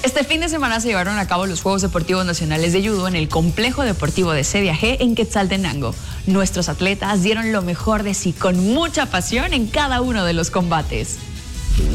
Este fin de semana se llevaron a cabo los Juegos Deportivos Nacionales de Judo en el Complejo Deportivo de CDAG en Quetzaltenango. Nuestros atletas dieron lo mejor de sí con mucha pasión en cada uno de los combates.